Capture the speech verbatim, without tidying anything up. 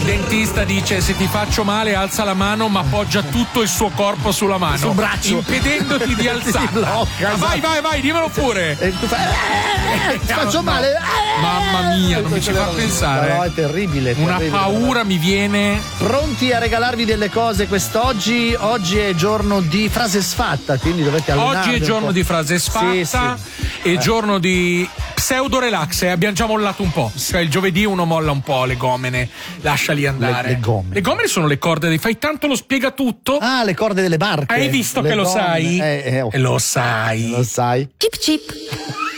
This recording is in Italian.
dentista dice: se ti faccio male alza la mano, ma appoggia tutto il suo corpo sulla mano, sul braccio, impedendoti di alzarla. Esatto. Vai, vai, vai, dimmelo pure. E tu fai, eh, ti faccio no, male. No. Mamma mia, non mi ci fa pensare. No, è terribile. È Una terribile, paura mi viene. Pronti a regalarvi delle cose quest'oggi? Oggi è giorno di frase sfatta, quindi dovete allenarvi. Oggi è giorno di frase sfatta, sì, sì. È eh. giorno di pseudo relax, eh. Abbiamo già mollato un po'. Cioè, il giovedì uno molla un po' le gomene, lasciali andare. Le, le gomene. Le gomene sono le corde dei fai tanto lo spiega tutto. Ah, le corde delle barche. Hai visto le che lo gomene. sai? Eh, eh, oh. Lo sai. Lo sai. Chip chip.